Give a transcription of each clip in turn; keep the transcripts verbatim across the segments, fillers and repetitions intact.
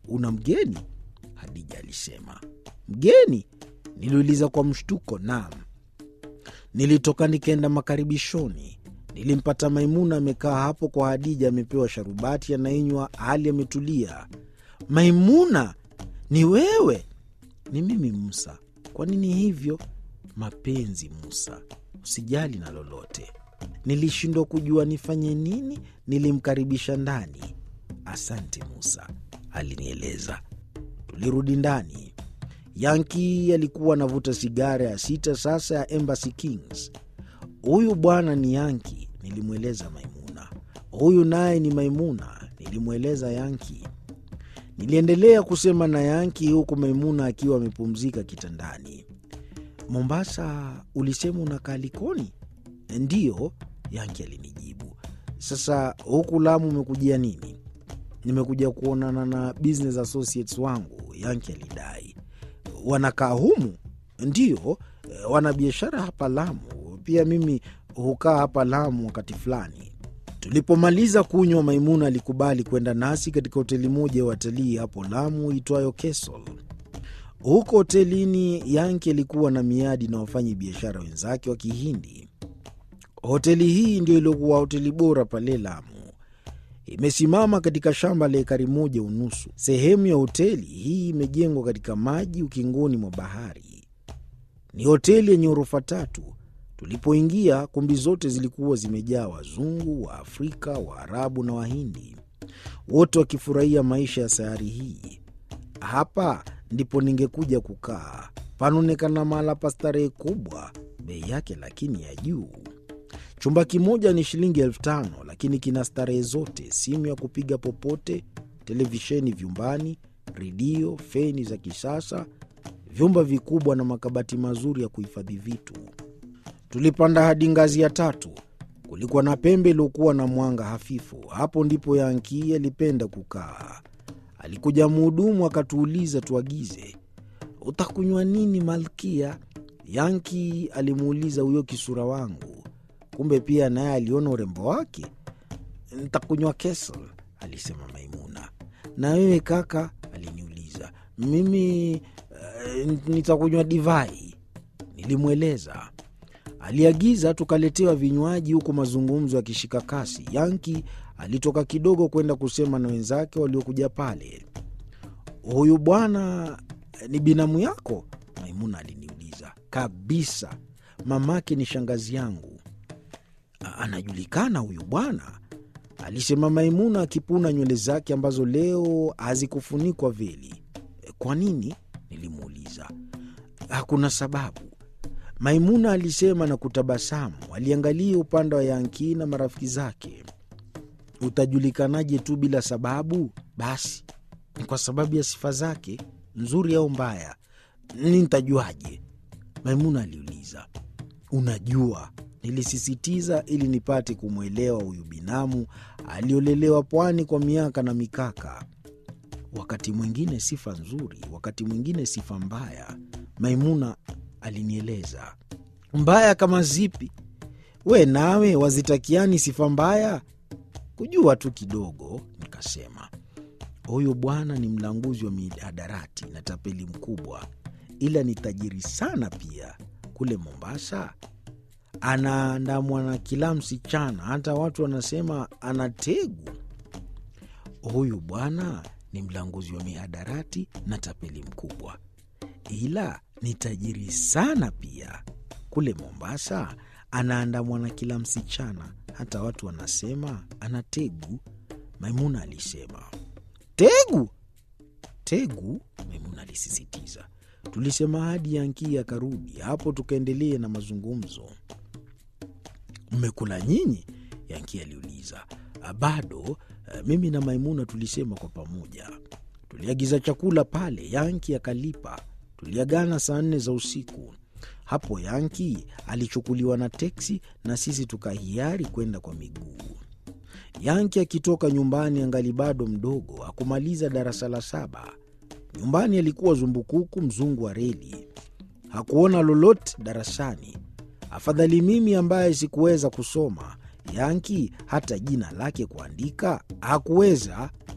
una mgeni? Hadija alisema. Mgeni? Niliuliza kwa mshtuko. Naam. Nilitoka nikaenda makaribishoni. Nilimpata Maimuna amekaa hapo kwa Hadija, amepewa sharubati anainywa hali ametulia. Maimuna, ni wewe? Ni mimi Musa. Kwa nini hivyo? Mapenzi Musa, usijali na lolote. Nilishindwa kujua nifanye nini, nilimkaribisha ndani. Asante Musa, alinieleza. Tulirudi ndani. Yanki alikuwa anavuta sigara ya sita sasa ya Embassy Kings. Huyu bwana ni Yanki, nilimweleza Maimuna. Huyu naye ni Maimuna, nilimweleza Yanki. Niliendelea kusema na Yanki huku Maimuna akiwa amepumzika kitandani. Mombasa ulisema unakaa Likoni? Ndiyo, Yanki alinijibu. Sasa huku Lamu umekujia nini? Nimekuja kuonana na business associates wangu, Yanki alidai. Wanakaa humu? Ndiyo, wana biashara hapa Lamu. Pia mimi hukaa hapa Lamu wakati fulani. Tulipomaliza kunywa, Maimuna alikubali kwenda nasi katika hoteli moja ya watalii hapo Lamu itwayo Castle. Huko hotelini Yanki alikuwa na miadi na wafanyi biashara wenzake wa Kihindi. Hoteli hii ndio ilikuwa hoteli bora pale Lamu. Imesimama katika shamba la ekari moja unusu. Sehemu ya hoteli hii imejengwa katika maji ukingoni mwa bahari. Ni hoteli yenye ghorofa tatu. Tulipoingia, kumbi zote zilikuwa zimejaa wazungu, wa Afrika, Waarabu na Wahindi, wote wakifurahia maisha ya sayari hii. Hapa ndipo ningekuja kukaa. Panaonekana mahala pa starehe kubwa, bei yake lakini ya juu. Chumba kimoja ni shilingi elfu tano, lakini kina starehe zote: simu ya kupiga popote, televisheni vyumbani, redio, feni za kisasa, vyumba vikubwa na makabati mazuri ya kuhifadhi vitu. Tulipanda hadi ngazi ya tatu. Kulikuwa na pembe iliyokuwa na mwanga hafifu. Hapo ndipo Yanki alipenda kukaa. Alikuja mhudumu akatuuliza tuagize. Utakunywa nini Malkia? Yanki alimuuliza huyo kisura wangu. Kumbe pia naye aliona urembo wake. Nitakunywa Castle, alisema Maimuna. Na wewe kaka? Aliniuliza. Mimi uh, nitakunywa divai, nilimweleza. Aliagiza tukaletewa vinywaji huku mazungumzo yakishika kasi. Yanki alitoka kidogo kwenda kusema na wenzake waliokuja pale. Huyu bwana ni binamu yako? Maimuna aliniuliza. Kabisa, mamake ni shangazi yangu. Anajulikana huyu bwana? Alisema Maimuna akipuna nywele zake ambazo leo hazikufunikwa veli. Kwa nini? Nilimuuliza. Hakuna sababu, Maimuna alisema na kutabasamu. Aliangalia upande wa Yanki na marafiki zake. Utajulikanaje tu bila sababu? Basi ni kwa sababu ya sifa zake, nzuri au mbaya. Nitajuaje? Maimuna aliuliza. Unajua, nilisisitiza ili nipate kumwelewa huyu binamu aliolelewa pwani kwa miaka na mikaka. Wakati mwingine sifa nzuri, wakati mwingine sifa mbaya, Maimuna alinieleza. Mbaya kama zipi? We nawe wazitakiani sifa mbaya? Kujua tu kidogo, nikasema. Huyu bwana ni mlanguzi wa mihadarati na tapeli mkubwa, ila ni tajiri sana pia. Kule Mombasa anaandamwa na kila msichana, hata watu wanasema anategu. Huyu bwana ni mlanguzi wa mihadarati na tapeli mkubwa, ila ni tajiri sana pia. Kule Mombasa anaandamwa na kila msichana, hata watu wanasema anategu, Maimuna alisema. Tegu? Tegu? Maimuna alisisitiza. Tulisema hadi Yanki akarudi. Hapo tukaendelea na mazungumzo. Mmekula nyinyi? Yanki aliuliza. Bado, mimi na Maimuna tulisema kwa pamoja. Tuliagiza chakula pale, Yanki akalipa. Tuliagana saa nne za usiku. Hapo Yanki alichukuliwa na teksi na sisi tukahiari kwenda kwa miguu. Yanki akitoka nyumbani angali bado mdogo, hakumaliza darasa la saba. Nyumbani alikuwa zumbukuku, mzungu wa reli. Hakuona lolote darasani. Afadhali mimi ambaye sikuweza kusoma. Yanki hata jina lake kuandika hakuweza.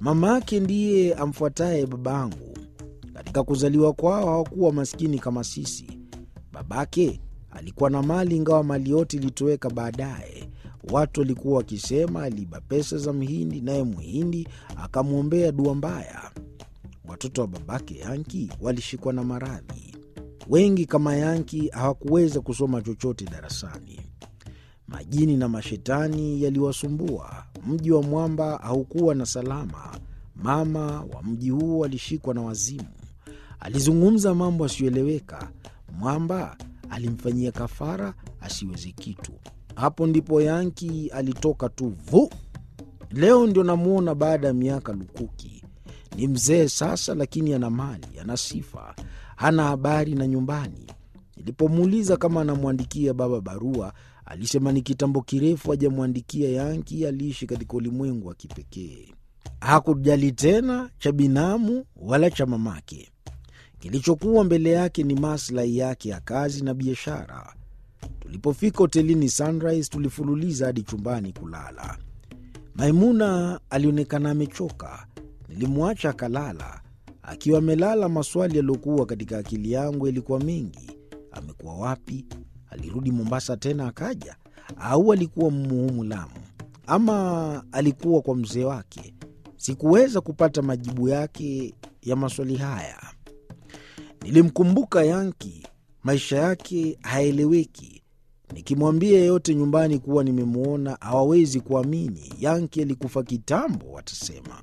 Mama yake ndiye amfuataye babangu. Katika kuzaliwa kwao hawakuwa maskini kama sisi. Babake alikuwa na mali, ingawa mali yote ilitoweka baadaye. Watu walikuwa wakisema aliiba pesa za Mhindi, naye Mhindi akamwombea dua mbaya. Watoto wa babake Yanki walishikwa na maradhi. Wengi kama Yanki hawakuweza kusoma chochote darasani. Majini na mashetani yaliwasumbua. Mji wa mwamba haukuwa na salama. Mama wa mji huo alishikwa na wazimu. Alizungumza mambo asiyoeleweka. Mwamba alimfanyia kafara asiweze kitu. Hapo ndipo Yanki alitoka tu vu. Leo ndio namuona baada ya miaka lukuki. Ni mzee sasa, lakini ana mali, ana sifa, hana habari na nyumbani. Nilipomuuliza kama anamwandikia baba barua, alisema ni kitambo kirefu hajamwandikia. Yanki aliishi katika ulimwengu wa kipekee. Hakujali tena cha binamu wala cha mamake. Kilichokuwa mbele yake ni maslahi yake ya kazi na biashara. Tulipofika hotelini Sunrise, tulifululiza hadi chumbani kulala. Maimuna alionekana amechoka. Nilimwacha akalala. Akiwa amelala, maswali yaliyokuwa katika akili yangu yalikuwa mengi. Amekuwa wapi? Alirudi Mombasa tena akaja? Au alikuwa Muhumu Lamu? Ama alikuwa kwa mzee wake? Sikuweza kupata majibu yake ya maswali haya. Nilimkumbuka Yanki. Maisha yake haeleweki. Nikimwambia yeyote nyumbani kuwa nimemuona, hawawezi kuamini. Yanki alikufa kitambo, watasema.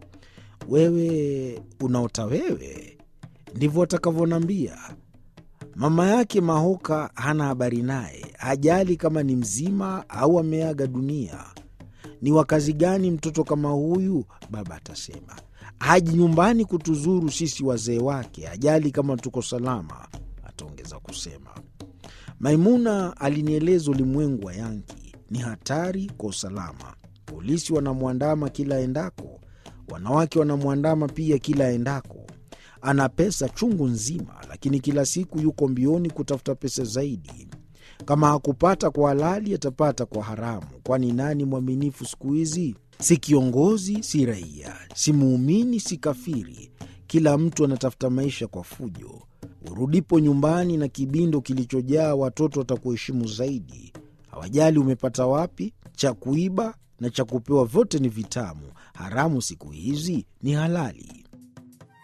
Wewe unaota wewe, ndivyo watakavyonambia. Mama yake Mahoka hana habari naye, hajali kama ni mzima au ameaga dunia. Ni wakazi gani mtoto kama huyu? Baba atasema. Haji nyumbani kutuzuru sisi wazee wake, hajali kama tuko salama, ataongeza kusema. Maimuna alinieleza ulimwengu wa Yanki ni hatari kwa usalama. Polisi wanamwandama kila endako, wanawake wanamwandama pia kila endako. Ana pesa chungu nzima, lakini kila siku yuko mbioni kutafuta pesa zaidi. Kama hakupata kwa halali, atapata kwa haramu. Kwani nani mwaminifu siku hizi? Si kiongozi, si raia, si muumini, si kafiri. Kila mtu anatafuta maisha kwa fujo. Urudipo nyumbani na kibindo kilichojaa, watoto watakuheshimu zaidi. Hawajali umepata wapi. Cha kuiba na cha kupewa vyote ni vitamu. Haramu siku hizi ni halali.